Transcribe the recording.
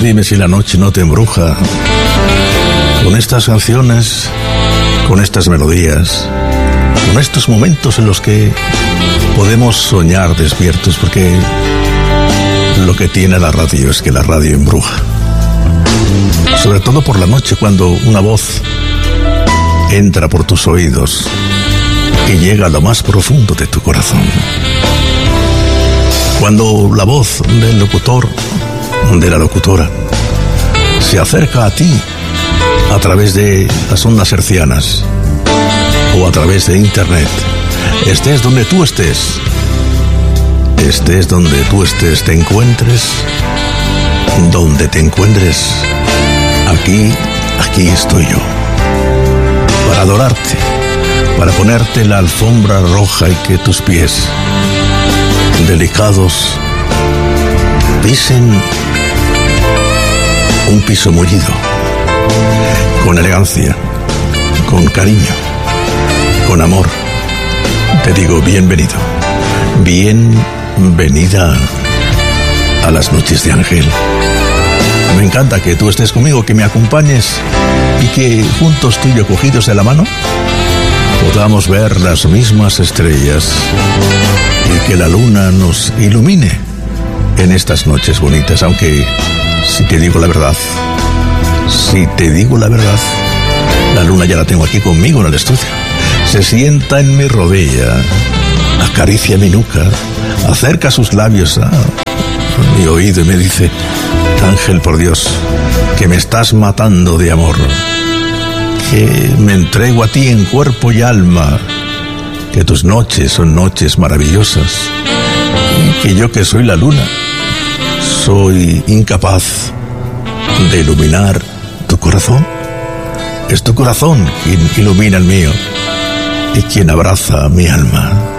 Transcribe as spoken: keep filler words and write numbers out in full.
Dime si la noche no te embruja con estas canciones, con estas melodías, con estos momentos en los que podemos soñar despiertos, porque lo que tiene la radio es que la radio embruja. Sobre todo por la noche, cuando una voz entra por tus oídos y llega a lo más profundo de tu corazón. Cuando la voz del locutor, de la locutora, se acerca a ti a través de las ondas hercianas o a través de internet, estés donde tú estés, estés donde tú estés, te encuentres donde te encuentres, aquí, aquí estoy yo, para adorarte, para ponerte la alfombra roja y que tus pies delicados pisen un piso mullido, con elegancia, con cariño, con amor. Te digo bienvenido, bienvenida a las noches de Ángel. Me encanta que tú estés conmigo, que me acompañes y que juntos tú y yo, cogidos de la mano, podamos ver las mismas estrellas y que la luna nos ilumine en estas noches bonitas. Aunque, si te digo la verdad, si te digo la verdad, la luna ya la tengo aquí conmigo en el estudio. Se sienta en mi rodilla, acaricia mi nuca, acerca sus labios a mi oído y me dice: Ángel, por Dios, que me estás matando de amor, que me entrego a ti en cuerpo y alma, que tus noches son noches maravillosas, y que yo, que soy la luna, soy incapaz de iluminar tu corazón. Es tu corazón quien ilumina el mío y quien abraza mi alma.